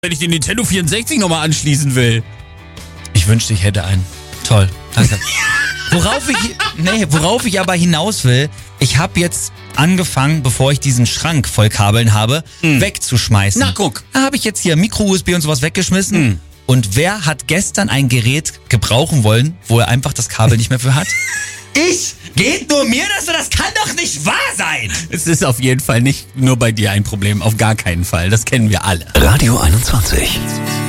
wenn ich den Nintendo 64 nochmal anschließen will. Ich wünschte, ich hätte einen. Toll, danke. Worauf ich aber hinaus will, ich habe jetzt angefangen, bevor ich diesen Schrank voll Kabeln habe, wegzuschmeißen. Na, guck. Da habe ich jetzt hier Micro-USB und sowas weggeschmissen. Und wer hat gestern ein Gerät gebrauchen wollen, wo er einfach das Kabel nicht mehr für hat? Ich? Geht nur mir das so? Das kann doch nicht wahr sein! Es ist auf jeden Fall nicht nur bei dir ein Problem, auf gar keinen Fall. Das kennen wir alle. Radio 21.